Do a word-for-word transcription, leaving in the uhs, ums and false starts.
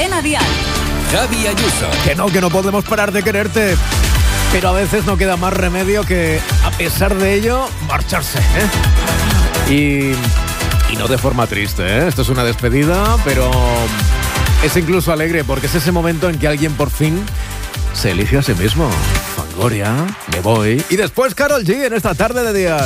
Cadena Dial. Javi Ayuso. Que no, que no podemos parar de quererte. Pero a veces no queda más remedio que, a pesar de ello, marcharse, ¿eh? Y, y no de forma triste, ¿eh? Esto es una despedida, pero es incluso alegre, porque es ese momento en que alguien por fin se elige a sí mismo. Fangoria, me voy. Y después Karol G en esta tarde de día.